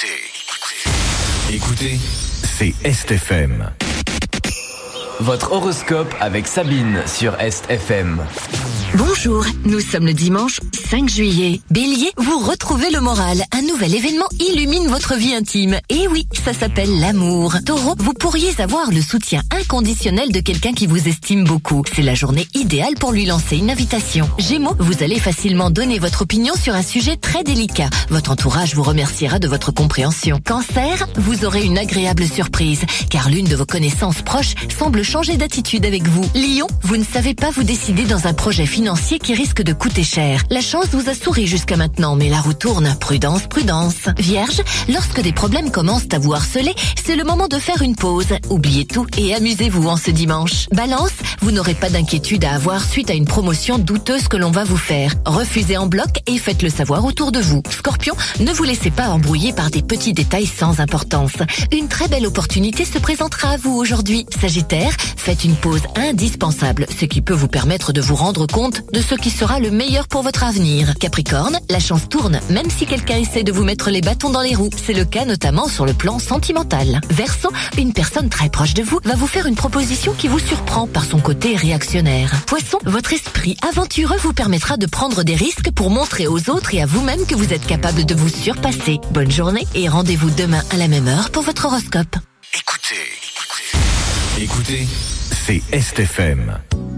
Écoutez, c'est Est FM. Votre horoscope avec Sabine sur Est FM. Bonjour, nous sommes le dimanche 5 juillet. Bélier, vous retrouvez le moral. Un nouvel événement illumine votre vie intime. Et oui, ça s'appelle l'amour. Taureau, vous pourriez avoir le soutien inconditionnel de quelqu'un qui vous estime beaucoup. C'est la journée idéale pour lui lancer une invitation. Gémeaux, vous allez facilement donner votre opinion sur un sujet très délicat. Votre entourage vous remerciera de votre compréhension. Cancer, vous aurez une agréable surprise, car l'une de vos connaissances proches semble changer d'attitude avec vous. Lion, vous ne savez pas vous décider dans un projet financier qui risque de coûter cher. La chance vous a souri jusqu'à maintenant, mais la roue tourne. Prudence, prudence. Vierge, lorsque des problèmes commencent à vous harceler, c'est le moment de faire une pause. Oubliez tout et amusez-vous en ce dimanche. Balance, vous n'aurez pas d'inquiétude à avoir suite à une promotion douteuse que l'on va vous faire. Refusez en bloc et faites-le savoir autour de vous. Scorpion, ne vous laissez pas embrouiller par des petits détails sans importance. Une très belle opportunité se présentera à vous aujourd'hui. Sagittaire, faites une pause indispensable, ce qui peut vous permettre de vous rendre compte de ce qui sera le meilleur pour votre avenir. Capricorne, la chance tourne, même si quelqu'un essaie de vous mettre les bâtons dans les roues. C'est le cas notamment sur le plan sentimental. Verseau, une personne très proche de vous va vous faire une proposition qui vous surprend par son côté réactionnaire. Poisson, votre esprit aventureux vous permettra de prendre des risques pour montrer aux autres et à vous-même que vous êtes capable de vous surpasser. Bonne journée et rendez-vous demain à la même heure pour votre horoscope. Écoutez, c'est Est FM.